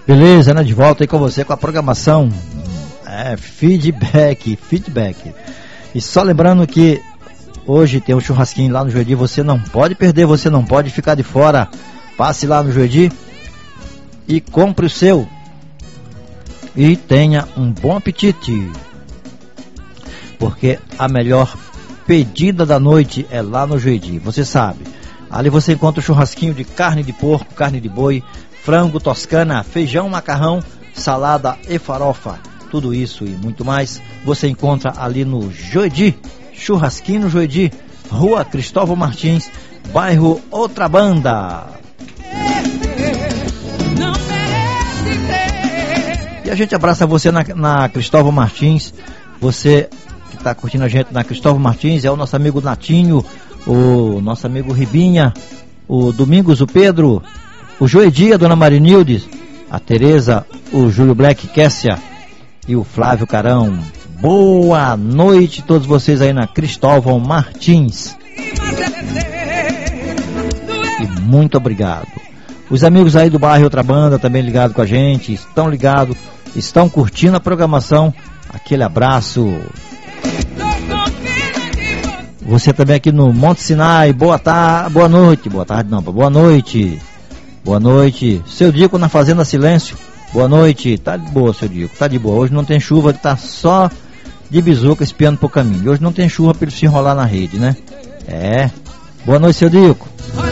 Beleza, né? De volta aí com você com a programação feedback. E só lembrando que hoje tem um churrasquinho lá no Juedi, você não pode perder, você não pode ficar de fora. Passe lá no Juedi e compre o seu. E tenha um bom apetite. Porque a melhor pedida da noite é lá no Juedi, você sabe. Ali você encontra o churrasquinho de carne de porco, carne de boi, frango toscana, feijão, macarrão, salada e farofa. Tudo isso e muito mais você encontra ali no Juedi, churrasquinho no Juedi, Rua Cristóvão Martins, bairro Outra Banda. E a gente abraça você na Cristóvão Martins, você que está curtindo a gente na Cristóvão Martins, é o nosso amigo Natinho, o nosso amigo Ribinha, o Domingos, o Pedro, o Joedi, a Dona Marinildes, a Tereza, o Júlio Black, Kessia e o Flávio Carão. Boa noite a todos vocês aí na Cristóvão Martins. E muito obrigado. Os amigos aí do bairro Outra Banda também ligados com a gente, estão ligados, estão curtindo a programação. Aquele abraço. Você também aqui no Monte Sinai, boa noite. Boa noite. Seu Dico na Fazenda Silêncio, boa noite. Tá de boa, seu Dico, tá de boa. Hoje não tem chuva, tá só de bizuca espiando pro caminho. Hoje não tem chuva pra ele se enrolar na rede, né? Boa noite, seu Dico.